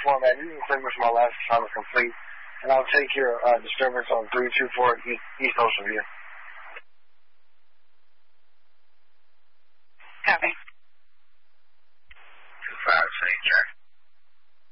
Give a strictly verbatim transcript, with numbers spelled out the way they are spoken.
format. You can click which my last assignment complete, and I'll take your uh, disturbance on three two four East Ocean View.